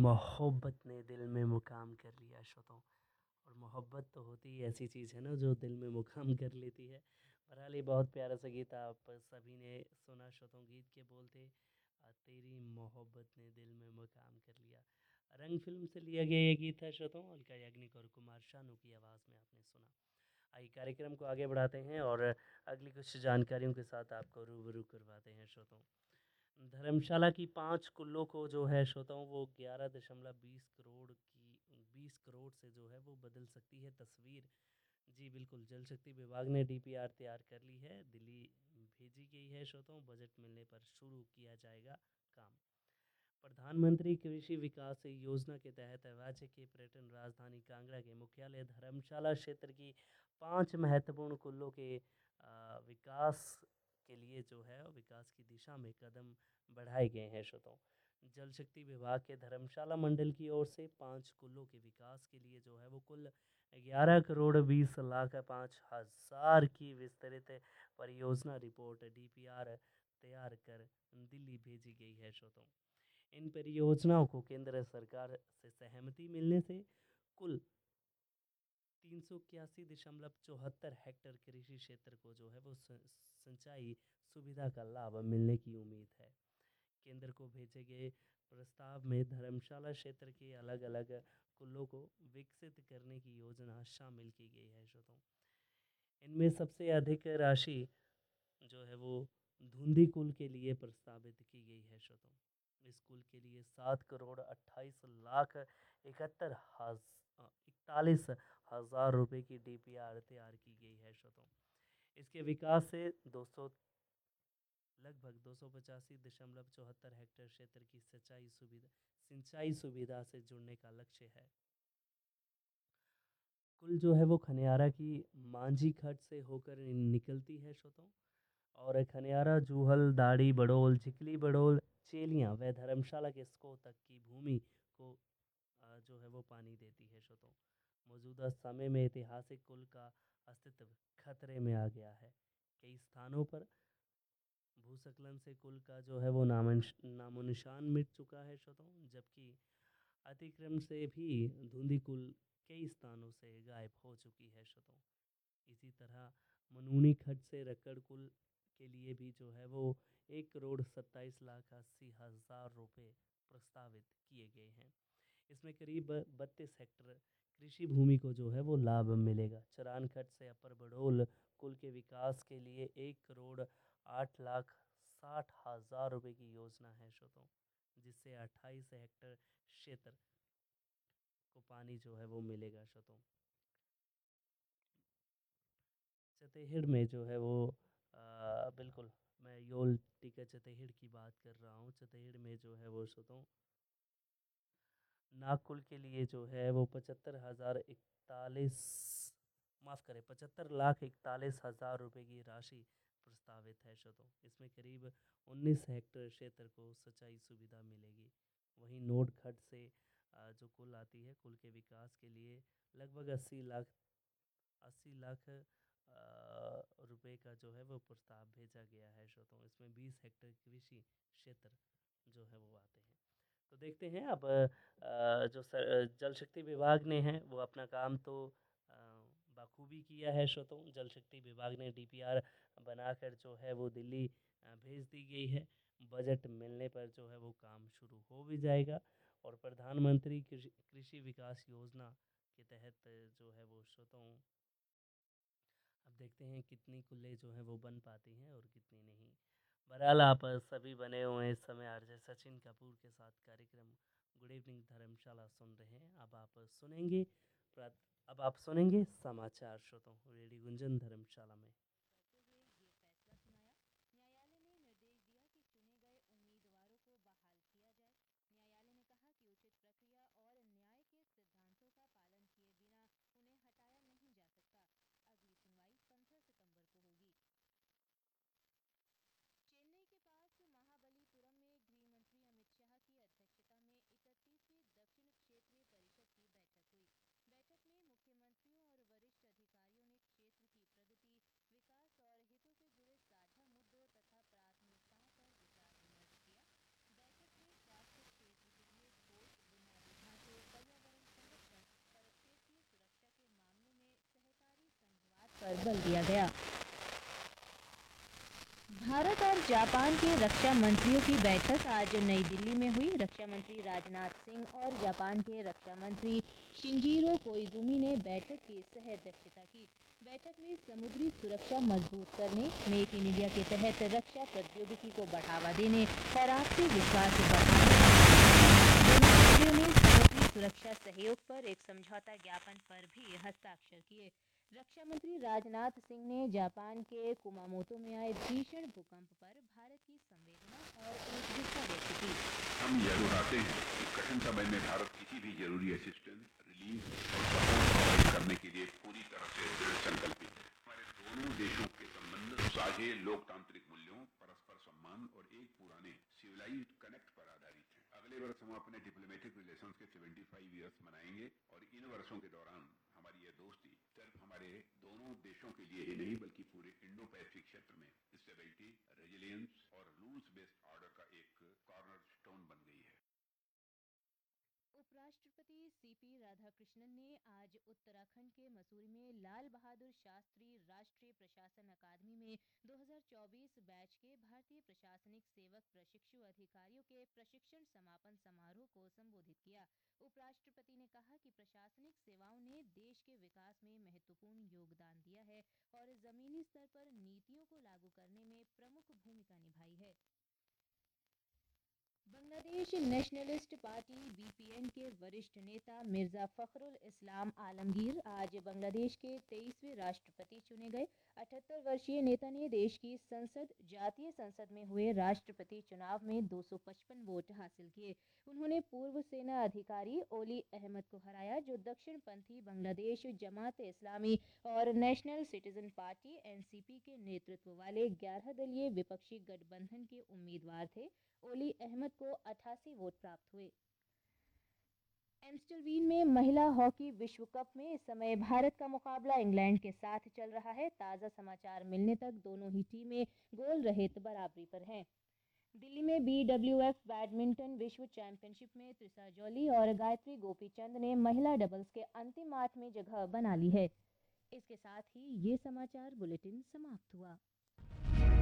मोहब्बत ने दिल में मुकाम कर लिया श्रोताओं। और मोहब्बत तो होती ही ऐसी चीज़ है ना जो दिल में मुकाम कर लेती है। बहरहाल ये बहुत प्यारा सा गीत आप सभी ने सुना श्रोताओं। गीत के बोल थे तेरी मोहब्बत ने दिल में मुकाम कर लिया। रंग फिल्म से लिया गया ये गीत है श्रोताओं। अलका याग्निक और कुमार शानू की आवाज़ में आपने सुना। आइए कार्यक्रम को आगे बढ़ाते हैं और अगली कुछ जानकारियों के साथ आपको रूबरू करवाते हैं श्रोताओं। धर्मशाला की 5 कुल्लों को जो है श्रोताओं वो 11.20 करोड़ से जो है वो बदल सकती है तस्वीर। जी बिल्कुल, जल शक्ति विभाग ने डीपीआर तैयार कर ली है, दिल्ली भेजी गई है श्रोताओं। बजट मिलने पर शुरू किया जाएगा काम। प्रधानमंत्री कृषि विकास योजना के तहत राज्य के पर्यटन राजधानी कांगड़ा के मुख्यालय धर्मशाला क्षेत्र की 5 महत्वपूर्ण कुल्लों के विकास के लिए जो है विकास की दिशा में कदम बढ़ाए गए हैं श्रोताओं। जल शक्ति विभाग के धर्मशाला मंडल की ओर से 5 कुल्लों के विकास के लिए जो है वो कुल 11 करोड़ 20 लाख 5 हजार की विस्तृत परियोजना रिपोर्ट डीपीआर तैयार कर दिल्ली भेजी गई है श्रोताओं। इन परियोजनाओं को केंद्र सरकार से सहमति मिलने से कुल 381.74 हेक्टेयर कृषि क्षेत्र को जो है वो सिंचाई सुविधा का लाभ मिलने की उम्मीद है। केंद्र को भेजे गए प्रस्ताव में धर्मशाला क्षेत्र के अलग अलग कुल्लों को विकसित करने की योजना शामिल की गई है श्रोताओं। इनमें सबसे अधिक राशि जो है वो धुंधी कुल के लिए प्रस्तावित की गई है श्रोताओ। इस कुल के लिए 7 करोड़ 28 लाख 41 हजार रुपए की डीपीआर तैयार की गई है श्रोताओ। इसके विकास से 200 लगभग 285.74 हेक्टेयर क्षेत्र की सिंचाई सुविधा से जुड़ने का लक्ष्य है। कुल जो है वो खनियारा की मांझी खड्ड से होकर निकलती है श्रोताओं। और खनियारा जूहल दाढ़ी बड़ोल चिकली बड़ोल चेलियाँ व धर्मशाला के स्को तक की भूमि को जो है वो पानी देती है श्रोताओं। मौजूदा समय में ऐतिहासिक कुल का अस्तित्व खतरे में आ गया है। कई स्थानों पर भूस्खलन से कुल का जो है वो नामो निशान मिट चुका है श्रोताओं। जबकि अतिक्रमण से भी धुंधी कुल कई स्थानों से गायब हो चुकी है श्रोताओं। इसी तरह मनूनी खड्ड से रक्कड़ कुल के लिए भी जो है वो 1 करोड़ 27 लाख 80 हजार रुपये प्रस्तावित किए गए हैं। इसमें करीब 32 हेक्टेयर कृषि भूमि को जो है वो लाभ मिलेगा। चरान खड्ड से अपर बड़ोल कुल के विकास के लिए 1 करोड़ 8 लाख 60 हजार रुपये की योजना है श्रोताओं, जिससे 28 हेक्टेयर क्षेत्र को पानी जो है वो मिलेगा श्रोताओं। चतेहड़ में जो है वो बिल्कुल मैं योल टीका चतेहड़ की बात कर रहा हूँ। चतेहड़ में जो है वो श्रोताओं नागकुल के लिए जो है वो 75 लाख 41 हजार रुपये की राशि प्रस्तावित है श्रोताओं। इसमें करीब 19 हेक्टेयर क्षेत्र को सिंचाई सुविधा मिलेगी। वहीं नोट खड्ड से जो कुल आती है कुल के विकास के लिए लगभग 80 लाख रुपए का जो है वो प्रस्ताव भेजा गया है श्रोताओं। इसमें 20 हेक्टेयर कृषि क्षेत्र जो है वो आते हैं। तो देखते हैं अब जो जल शक्ति विभाग ने है वो अपना काम तो अ, बखूबी किया है श्रोताओं। जल शक्ति विभाग ने डीपीआर बनाकर जो है वो दिल्ली भेज दी गई है। बजट मिलने पर जो है वो काम शुरू हो भी जाएगा। और प्रधानमंत्री कृषि विकास योजना के तहत जो है वो श्रोताओं अब देखते हैं कितनी कुल्ले जो हैं वो बन पाती हैं और कितनी नहीं। बहरहाल आप सभी बने हुए हैं इस समय आरजे सचिन कपूर के साथ कार्यक्रम गुड इवनिंग धर्मशाला सुन रहे हैं। अब आप सुनेंगे समाचार श्रोताओं रेडियो गुंजन धर्मशाला में। बल दिया गया। भारत और जापान के रक्षा मंत्रियों की बैठक आज नई दिल्ली में हुई। रक्षा मंत्री राजनाथ सिंह और जापान के रक्षा मंत्री शिंजीरो कोइजुमी ने बैठक की सह अध्यक्षता की। बैठक में समुद्री सुरक्षा मजबूत करने, मेक इन इंडिया के तहत रक्षा प्रौद्योगिकी को बढ़ावा देने और आपसी विश्वास बढ़ाने दोनों मंत्रियों ने समुद्री सुरक्षा सहयोग पर एक समझौता ज्ञापन पर भी हस्ताक्षर किए। रक्षा मंत्री राजनाथ सिंह ने जापान के कुमामोतो में आए भीषण भूकंप पर भारत की संवेदना और एकजुटता व्यक्त की। हम यह दोहराते हैं कि कठिन समय में भारत किसी भी जरूरी असिस्टेंस, रिलीफ और सपोर्ट प्रोवाइड करने के लिए पूरी तरह से दृढ़ संकल्पित है। हमारे दोनों देशों के संबंध साझे लोकतांत्रिक मूल्यों, परस्पर सम्मान और एक पुराने सिविलाइज्ड कनेक्ट पर आधारित है। अगले वर्ष हम अपने डिप्लोमेटिक रिलेशंस के 75 ईयर्स मनाएंगे और इन वर्षों के दौरान हमारी यह दोस्ती सिर्फ हमारे दोनों देशों के लिए ही नहीं बल्कि पूरे इंडो पैसिफिक क्षेत्र में स्टेबिलिटी, रेजिलियंस और रूल्स बेस्ड ऑर्डर का एक कॉर्नरस्टोन बन गई है। उपराष्ट्रपति सीपी राधाकृष्णन ने आज उत्तराखंड के मसूरी में लाल बहादुर शास्त्री राष्ट्रीय प्रशासन अकादमी में 2024 बैच के भारतीय प्रशासनिक सेवक प्रशिक्षु अधिकारियों के प्रशिक्षण समापन समारोह को संबोधित किया। उपराष्ट्रपति ने कहा कि प्रशासनिक सेवाओं ने देश के विकास में महत्वपूर्ण योगदान दिया है और जमीनी स्तर पर नीतियों को लागू करने में प्रमुख भूमिका निभाई है। बांग्लादेश नेशनलिस्ट पार्टी बीपीएन के वरिष्ठ नेता मिर्जा फखरुल इस्लाम आलमगीर आज बांग्लादेश के 23वें राष्ट्रपति चुने गए। 78 वर्षीय नेता ने देश की जातीय संसद में हुए राष्ट्रपति चुनाव में 255 वोट हासिल किए। उन्होंने पूर्व सेना अधिकारी ओली अहमद को हराया, जो दक्षिणपंथी बांग्लादेश जमात इस्लामी और नेशनल सिटीजन पार्टी एनसीपी के नेतृत्व वाले 11 दलीय विपक्षी गठबंधन के उम्मीदवार थे। ओली अहमद को 88 वोट प्राप्त हुए। एम्स्टलवीन में महिला हॉकी विश्व कप में इस समय भारत का मुकाबला इंग्लैंड के साथ चल रहा है। ताज़ा समाचार मिलने तक दोनों ही टीमें गोल रहित बराबरी पर हैं। दिल्ली में बीडब्ल्यूएफ बैडमिंटन विश्व चैंपियनशिप में त्रिशा जॉली और गायत्री गोपीचंद ने महिला डबल्स के अंतिम 8 में जगह बना ली है। इसके साथ ही ये समाचार बुलेटिन समाप्त हुआ।